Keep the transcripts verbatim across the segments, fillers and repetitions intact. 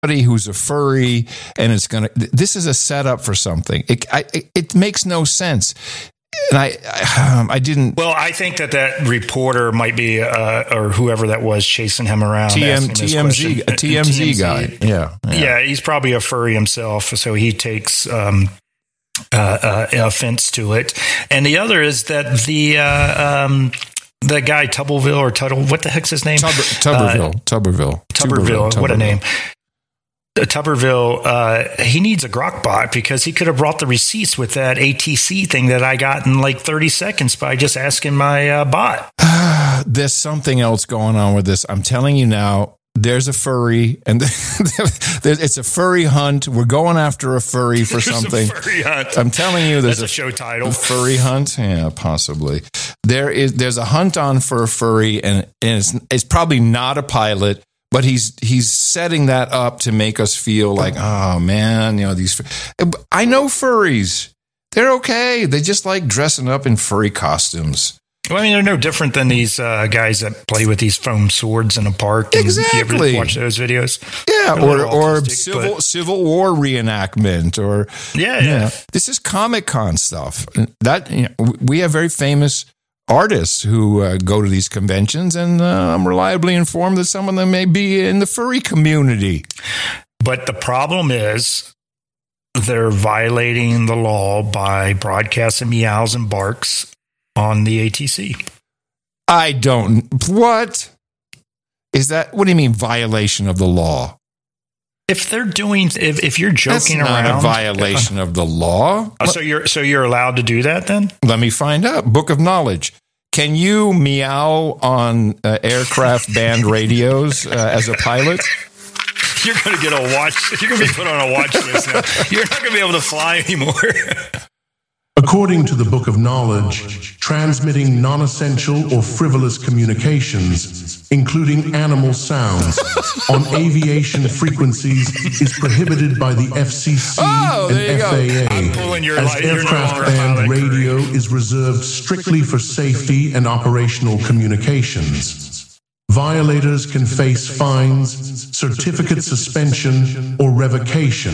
who's a furry, and it's going to, this is a setup for something. It, I, it makes no sense. And I, I, um, I didn't. Well, I think that that reporter might be, uh, or whoever that was chasing him around. T M, T M Z, a T M Z, T M Z guy. Yeah, yeah. Yeah. He's probably a furry himself. So he takes, um, uh, uh, offense to it. And the other is that the, uh, um, the guy Tuberville or Tuttle, what the heck's his name? Tuber, Tuberville, uh, Tuberville, Tuberville, Tuberville. What a name. Tuberville, uh, he needs a Grokbot because he could have brought the receipts with that A T C thing that I got in like thirty seconds by just asking my uh, bot. There's something else going on with this. I'm telling you now, there's a furry, and it's a furry hunt. We're going after a furry for there's something. A furry hunt. I'm telling you, there's That's a, a show title. A furry hunt. Yeah, possibly. There is. There's a hunt on for a furry, and, and it's, it's probably not a pilot. But he's he's setting that up to make us feel like, oh, man, you know, these. I know furries. They're okay. They just like dressing up in furry costumes. Well, I mean, they're no different than these uh, guys that play with these foam swords in a park. And exactly. You ever watch those videos? Yeah, or or civil but... Civil War reenactment, or yeah, yeah. yeah. This is Comic-Con stuff. That you know, we have very famous artists who uh, go to these conventions, and uh, I'm reliably informed that some of them may be in the furry community. But the problem is they're violating the law by broadcasting meows and barks on the A T C. I don't. What is that? What do you mean violation of the law? If they're doing, if, if you're joking That's not around, a violation of the law. Oh, so you're so you're allowed to do that then? Let me find out. Book of Knowledge. Can you meow on uh, aircraft band radios uh, as a pilot? You're going to get a watch. You're going to be put on a watch list now. You're not going to be able to fly anymore. According to the Book of Knowledge, transmitting non-essential or frivolous communications, including animal sounds, on aviation frequencies is prohibited by the F C C oh, and F A A, I'm pulling your as light. aircraft no band radio is reserved strictly for safety and operational communications. Violators can face fines, certificate suspension, or revocation.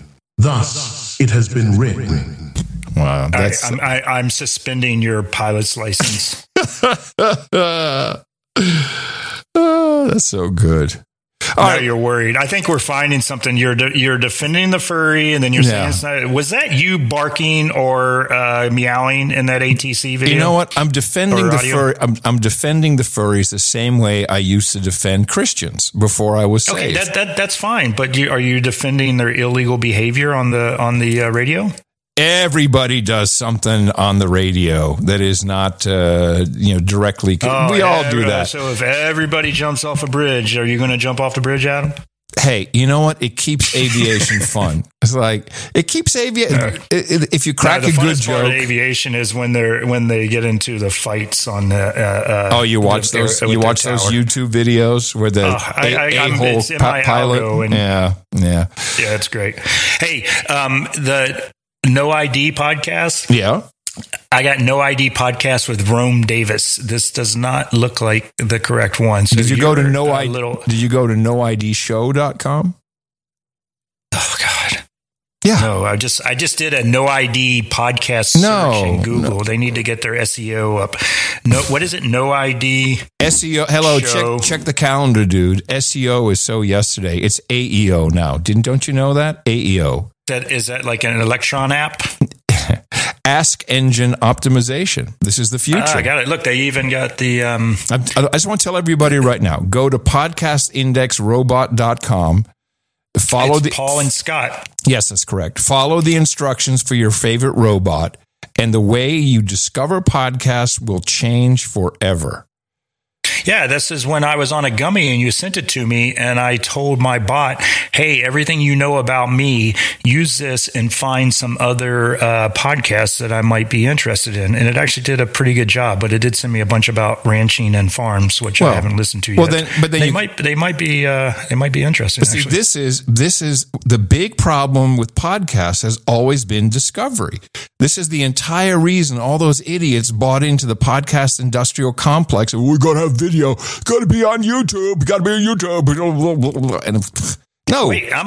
Thus, it has been written. Wow, that's I, I'm, I, I'm suspending your pilot's license. Oh, that's so good. All now right. You're worried. I think we're finding something. You're de- you're defending the furry, and then you're yeah. saying it's not. Was that you barking or uh, meowing in that A T C video? You know what? I'm defending the furry. I'm, I'm defending the furries the same way I used to defend Christians before I was saved. Okay, that, that that's fine. But you, are you defending their illegal behavior on the on the uh, radio? Everybody does something on the radio that is not, uh, you know, directly. Oh, we all do that. So if everybody jumps off a bridge, are you going to jump off the bridge, Adam? Hey, you know what? It keeps aviation fun. It's like it keeps aviation. Uh, if you crack no, a good joke, part of aviation is when they're when they get into the fights on the. Uh, uh, oh, you watch the, those? You watch those YouTube videos where the uh, I, I, a hole pi- pilot? And, yeah, yeah, yeah. It's great. Hey, um, the. No I D podcast. Yeah. I got No I D podcast with Rome Davis. This does not look like the correct one. So did you go to no I D? Little... Did you go to no I D show dot com? Oh God. Yeah. No, I just I just did a No I D podcast search no, in Google. No. They need to get their S E O up. No, what is it? No I D S E O. Hello, show. check check the calendar, dude. S E O is so yesterday. It's A E O now. Didn't don't you know that? A E O. That is that like an Electron app? Ask Engine Optimization. This is the future. Ah, I got it. Look, they even got the. Um... I, I just want to tell everybody right now: go to podcast index robot dot com. Follow it's the Paul and Scott. Yes, that's correct. Follow the instructions for your favorite robot, and the way you discover podcasts will change forever. Yeah, this is when I was on a gummy and you sent it to me and I told my bot, hey, everything you know about me, use this and find some other uh, podcasts that I might be interested in. And it actually did a pretty good job, but it did send me a bunch about ranching and farms, which well, I haven't listened to well, yet. Then, but then they you, might they might be uh, they might be interesting. But see, actually. this is this is the big problem with podcasts has always been discovery. This is the entire reason all those idiots bought into the podcast industrial complex. We're going to have video. Got to be on YouTube. Got to be on YouTube. And No. Wait, I'm